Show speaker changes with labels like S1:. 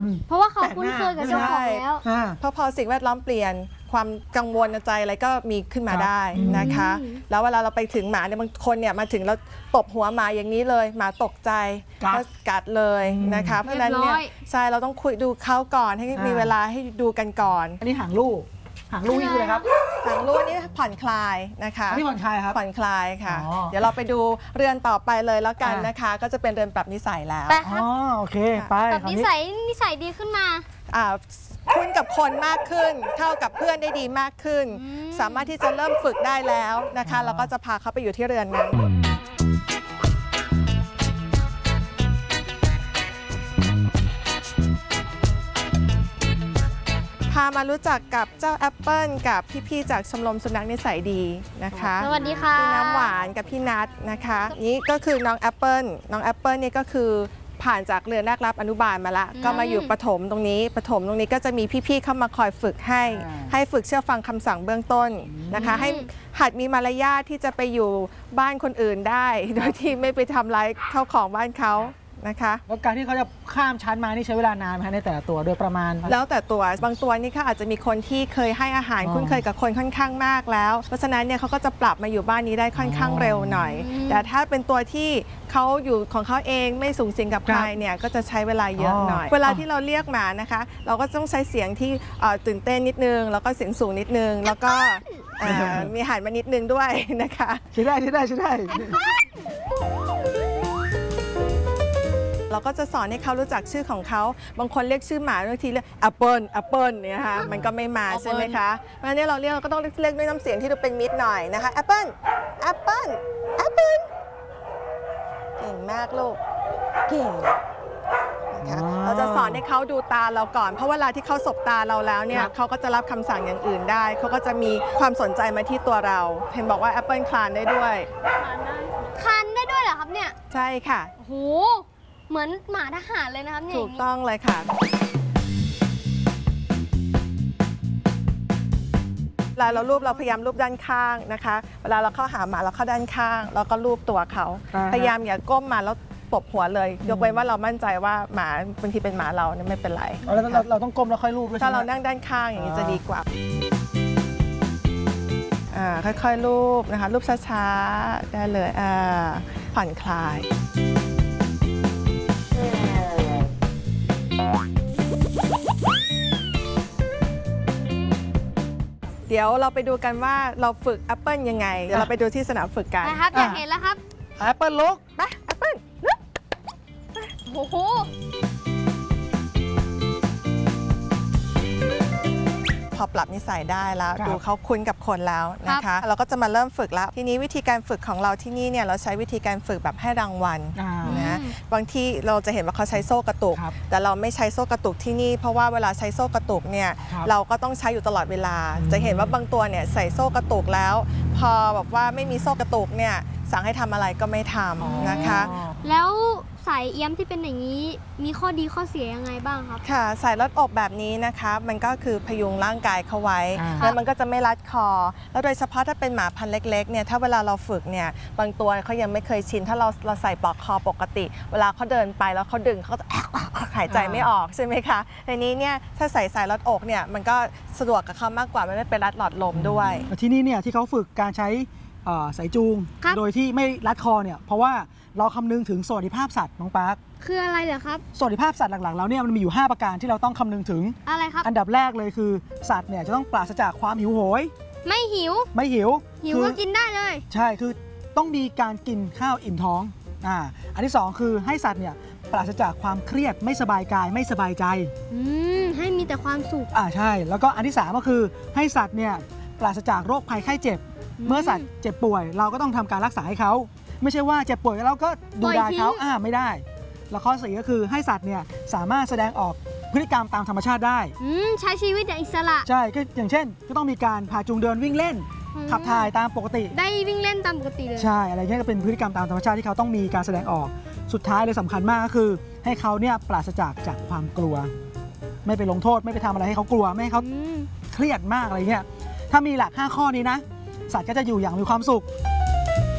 S1: เพราะว่าเขาคุ้นเคยกับเจ้าของแล้ว
S2: เพราะพอสิ่งแวดล้อมเปลี่ยนความกังวลใจอะไรก็มีขึ้นมาได้นะคะแล้วเวลาเราไปถึงหมาเนี่ยบางคนเนี่ยมาถึงแล้วตบหัวหมาอย่างนี้เลยหมาตกใจแล้วกัดเลยนะคะเพราะฉะนั้นเนี่ยใช่เราต้องคุยดูเขาก่อนให้มีเวลาให้ดูกันก่อน
S3: อันนี้หางลูกนี่คืออะไรครับ
S2: หางลูกนี่ผ่อนคลายนะคะ
S3: นี่ผ่อนคลายครับ
S2: ผ่อนคลายค่ะเดี๋ยวเราไปดูเรือนต่อไปเลยแล้วกันนะคะก็จะเป็นเรือนปรับนิสัยแล้ว
S3: โอเคไป
S1: ปรับนิสัยดีขึ้นมา
S2: คุ้นกับคนมากขึ้นเข้ากับเพื่อนได้ดีมากขึ้นสามารถที่จะเริ่มฝึกได้แล้วนะคะเราก็จะพาเขาไปอยู่ที่เรือนนั้นพามารู้จักกับเจ้าแอปเปิลกับพี่ๆจากชมรมสุนัขนิสัยดีนะคะ
S1: สวัสดีค่ะ
S2: พี่น้ำหวานกับพี่นัทนะคะนี่ก็คือน้องแอปเปิลนี่ก็คือผ่านจากเรือนแรกรับอนุบาลมาละก็มาอยู่ประถมตรงนี้ก็จะมีพี่ๆเข้ามาคอยฝึกให้ฝึกเชื่อฟังคำสั่งเบื้องต้นนะคะให้หัดมีมารยาทที่จะไปอยู่บ้านคนอื่นได้โดยที่ไม่ไปทำร้ายเข้าของบ้านเขานะคะ
S3: แล้วการที่เขาจะข้ามชั้นมานี่ใช้เวลานานไหมในแต่ละตัวโดยประมาณ
S2: แล้วแต่ตัวบางตัวนี่เขาอาจจะมีคนที่เคยให้อาหารคุ้นเคยกับคนค่อนข้างมากแล้วเพราะฉะนั้นเนี่ยเขาก็จะปรับมาอยู่บ้านนี้ได้ค่อนข้างเร็วหน่อยแต่ถ้าเป็นตัวที่เขาอยู่ของเขาเองไม่สูงสิงกับใครเนี่ยก็จะใช้เวลาเยอะหน่อยเวลาที่เราเรียกหมานะคะเราก็ต้องใช้เสียงที่ตื่นเต้นนิดนึงแล้วก็เสียงสูงนิดนึงแล้วก็มีหันมานิดนึงด้วยนะคะ
S3: ใช่ได้
S2: เราก็จะสอนให้เขารู้จักชื่อของเขาบางคนเรียกชื่อหมาบางทีเรียกแอปเปิลเนี่ยค่ะมันก็ไม่มาใช่ไหมคะเพราะฉะนั้นเราก็ต้องเรียกด้วยน้ำเสียงที่ดูเป็นมิตรหน่อยนะคะแอปเปิลเก่งมากลูกเก่งนะคะเราจะสอนให้เขาดูตาเราก่อนเพราะเวลาที่เขาสบตาเราแล้วเนี่ยเขาก็จะรับคำสั่งอย่างอื่นได้เขาก็จะมีความสนใจมาที่ตัวเราเห็นบอกว่าแอปเปิลคลานได้ด้วย
S1: คลานได้ด้วยเหรอครับเนี่ย
S2: ใช่ค่ะ
S1: โอ้โหเหมือนหมาทหารเลยนะครับเนี่ย
S2: ถูกต้องเลยค่ะเวลาเราพยายามรูปด้านข้างนะคะเวลาเราเข้าหาหมาเราเข้าด้านข้างแล้วก็รูปตัวเขาพยายามอย่าก้มมาแล้วตบหัวเลยยกเว้นว่าเรามั่นใจว่าหมาบางทีเป็นหมาเราเนี่ยไม่เป็นไร
S3: เราต้องก้มแล้วค่อยรูปด้วย
S2: ถ้าเรานั่งด้านข้างอย่างนี้จะดีกว่าค่อยๆรูปนะคะรูปช้าๆได้เลยผ่อนคลายเดี๋ยวเราไปดูกันว่าเราฝึกแอปเปิลยังไงเดี๋ยวเราไปดูที่สนามฝึกกัน
S1: นะครับอยากเห็นแล้วครับ
S3: แอปเปิลลุก
S2: ไปแอปเปิล
S1: โอ้โห
S2: พอปรับนิสัยได้แล้วดูเขาคุ้นกับคนแล้วนะคะเราก็จะมาเริ่มฝึกแล้วทีนี้วิธีการฝึกของเราที่นี่เนี่ยเราใช้วิธีการฝึกแบบให้รางวัลนะบางที่เราจะเห็นว่าเขาใช้โซ่กระตุกแต่เราไม่ใช้โซ่กระตุกที่นี่เพราะว่าเวลาใช้โซ่กระตุกเนี่ยเราก็ต้องใช้อยู่ตลอดเวลาจะเห็นว่าบางตัวเนี่ยใส่โซ่กระตุกแล้วพอแบบว่าไม่มีโซ่กระตุกเนี่ยสั่งให้ทำอะไรก็ไม่ทำนะคะ
S1: แล้วสายเอี้ยมที่เป็นอย่างนี้มีข้อดีข้อเสียยังไงบ้างครับ
S2: ค่ะสายรัดอกแบบนี้นะคะมันก็คือพยุงร่างกายเขาไว้แล้วมันก็จะไม่รัดคอแล้วโดยเฉพาะถ้าเป็นหมาพันธุ์เล็กๆเนี่ยถ้าเวลาเราฝึกเนี่ยบางตัวเขายังไม่เคยชินถ้าเราใส่ปลอกคอปกติเวลาเขาเดินไปแล้วเขาดึงเขาจะหายใจไม่ออกใช่ไหมคะทีนี้เนี่ยถ้าใส่สายรัดอกเนี่ยมันก็สะดวกกับเขามากกว่าไม่ไปรัดหลอดลมด้วย
S3: ที่นี่เนี่ยที่เขาฝึกการใช้สายจูงโดยที่ไม่รัดคอเนี่ยเพราะว่าเราคำนึงถึงสวัสดิภาพสัตว์น้องปาร์ค
S1: คืออะไรเหรอครับ
S3: สวัสดิภาพสัตว์หลักๆแล้วเนี่ยมันมีอยู่5ประการที่เราต้องคำนึงถึง
S1: อะไรครับ
S3: อันดับแรกเลยคือสัตว์เนี่ยจะต้องปราศจากความหิวโหย
S1: ไม่หิวก็กินได้เลย
S3: ใช่คือต้องมีการกินข้าวอิ่มท้องอันที่2คือให้สัตว์เนี่ยปราศจากความเครียดไม่สบายกายไม่สบายใจ
S1: ให้มีแต่ความสุข
S3: ใช่แล้วก็อันที่3ก็คือให้สัตว์เนี่ยปราศจากโรคภัยไข้เจ็บเมื่อสัตว์เจ็บป่วยเราก็ต้องทำการรักษาให้เขาไม่ใช่ว่าเจ็บป่วยแล้วก็ดูดายเขาไม่ได้แล้วข้อ4ก็คือให้สัตว์เนี่ยสามารถแสดงออกพฤติกรรมตามธรรมชาติได้
S1: ใช้ชีวิตอย่างอิสระ
S3: ใช่ก็อย่างเช่นก็ต้องมีการพาจูงเดินวิ่งเล่นขับถ่ายตามปกติ
S1: ได้วิ่งเล่นตามปกติเลย
S3: ใช่อะไรเงี้ยก็เป็นพฤติกรรมตามธรรมชาติที่เขาต้องมีการแสดงออกสุดท้ายเลยสำคัญมากก็คือให้เขาเนี่ยปราศจากความกลัวไม่ไปลงโทษไม่ไปทำอะไรให้เขากลัวไม่ให้เขาเครียดมากอะไรเงี้ยถ้ามีหลัก5ข้อนี้นะสัตว์ก็จะอยู่อย่างมีความสุข